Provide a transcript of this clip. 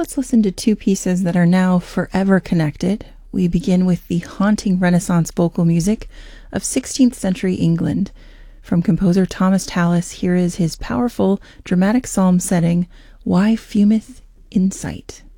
Let's listen to two pieces that are now forever connected. We begin with the haunting Renaissance vocal music of 16th century England. From composer Thomas Tallis, here is his powerful dramatic psalm setting, Why Fumeth in Sight.